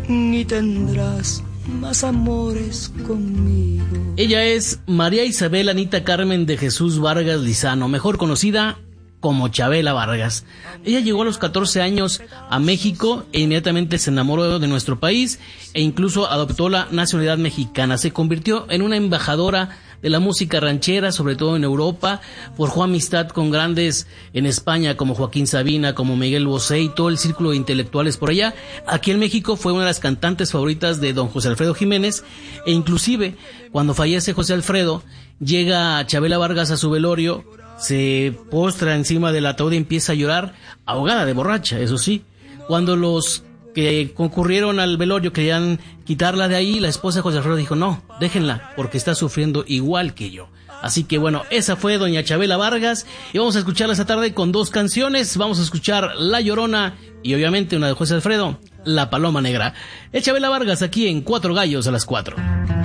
y tendrás más amores conmigo. Ella es María Isabel Anita Carmen de Jesús Vargas Lizano, mejor conocida como Chabela Vargas. Ella llegó a los 14 años a México e inmediatamente se enamoró de nuestro país e incluso adoptó la nacionalidad mexicana. Se convirtió en una embajadora de la música ranchera, sobre todo en Europa. Forjó amistad con grandes en España como Joaquín Sabina, como Miguel Bosé y todo el círculo de intelectuales por allá. Aquí en México fue una de las cantantes favoritas de don José Alfredo Jiménez e inclusive cuando fallece José Alfredo, llega Chabela Vargas a su velorio, se postra encima del ataúd y empieza a llorar, ahogada de borracha, eso sí. Cuando los que concurrieron al velorio querían quitarla de ahí, la esposa de José Alfredo dijo, no, déjenla, porque está sufriendo igual que yo. Así que bueno, esa fue doña Chabela Vargas, y vamos a escucharla esta tarde con dos canciones. Vamos a escuchar La Llorona y obviamente una de José Alfredo, La Paloma Negra. Es Chabela Vargas aquí en Cuatro Gallos a las 4.